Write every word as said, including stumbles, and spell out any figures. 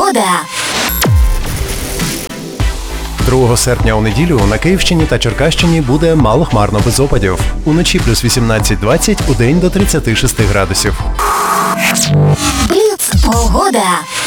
Погода. другого серпня у неділю на Київщині та Черкащині буде малохмарно без опадів. Уночі плюс вісімнадцять двадцять, удень до тридцяти шести градусів. Бліц. Погода.